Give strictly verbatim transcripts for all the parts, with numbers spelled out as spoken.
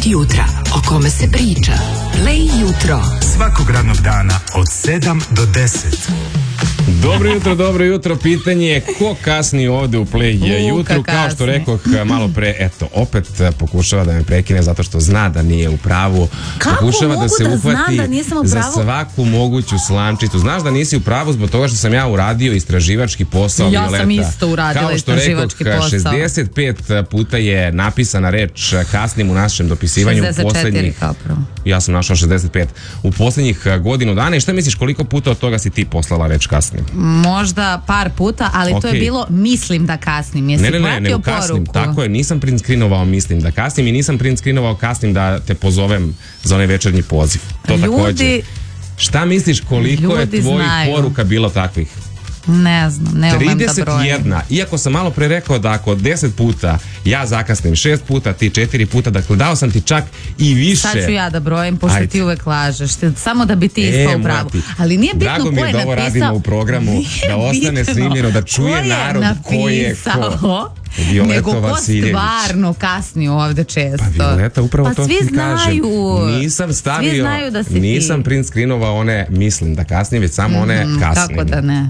od jutra o kome se priča. Play jutro. Svakog radnog dana od sedam do deset. Dobro jutro, dobro jutro. Pitanje je ko kasni ovde u Play jutru. Kao što rekoh malo pre, eto, opet pokušava da me prekine zato što zna da nije u pravu. Kako pokušava mogu da se da uhvati znam da nisam u za pravu? svaku moguću slamčicu. Znaš da nisi u pravu zbog toga što sam ja uradio istraživački posao, Ja Violeta. sam isto uradila istraživački Kao što rekoh, posao. šezdeset pet puta je napisana reč kasnim u našem dopisivanju. šezdeset četiri poslednjih. kao prvo. Ja sam našao šezdeset pet u poslednjih godinu dana. I šta misliš, koliko puta od toga si ti poslala reč kasnim? Možda par puta, ali to je Okej. bilo mislim da kasnim. Jesi Ne, ne, ne, pratio nego kasnim, poruku? tako je, nisam print screenovao mislim da kasnim i nisam print screenovao kasnim da te pozovem za onaj večernji poziv. To Ljudi- takođe. Šta misliš koliko je Ljudi tvojih znaju. poruka bilo takvih? Ne znam, ne umem da trideset brojim. jedna. Iako sam malo pre rekao da ako deset puta ja zakasnim šest puta, ti četiri puta, dakle dao sam ti čak i više. Sad ću ja da brojim, pošto Ajde. ti uvek lažeš. Ti- Samo da bi ti E, ispao u moja pravu. ti. Ali nije bitno Drago mi ko je je da ovo napisao. radimo u programu, Nije da ostane bitno snimljeno, da čuje ko je narod ko je ko. napisao, Violeta nego ko Vasiljević. stvarno kasni ovde često. Pa Violeta, upravo Pa to svi ti znaju. kažem. Nisam stavio, Svi znaju da si nisam ti. print screenovao one mislim da kasnim, već samo one Mm, kasnim. Kako da ne?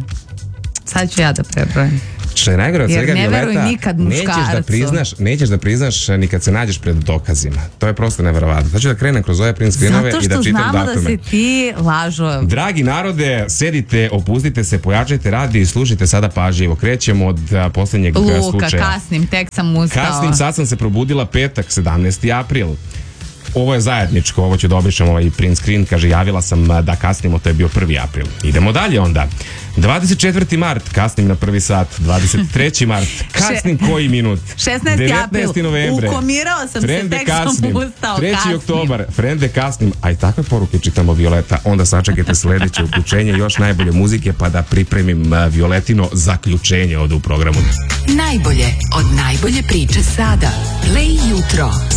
Sad ću ja da prebrojim. Što je najgore od Jer svega, ne veruj Violeta, nikad nećeš da muškarcu. priznaš, nećeš da priznaš ni kad se nađeš pred dokazima. To je prosto neverovatno. Znači da krenem kroz ove print screenove Zato i da što čitam znamo da datume. si ti lažov. Dragi narode, sedite, opustite se, pojačajte radio i slušajte sada pažljivo. Krećemo od a, posljednjeg a, Luka, slučaja. kasnim, tek sam ustao. Kasnim, sad sam se probudila petak, sedamnaesti april. Ovo je zajedničko, ovo ću da obrišem ovaj print screen, kaže javila sam a, da kasnimo, to je bio prvi april. Idemo dalje onda. dvadeset četvrti mart, kasnim na prvi sat. dvadeset treći mart, kasnim koji minut. šesnaesti april, devetnaesti novembre. ukomirao sam Frende, se, tek sam kasnim. ustao, treći kasnim. oktobar, frende, kasnim. A i takve poruke čitamo, Violeta. Onda sačekajte sledeće uključenje, još najbolje muzike, pa da pripremim a, Violetino zaključenje ovde u programu. Najbolje od najbolje priče sada. Play jutro.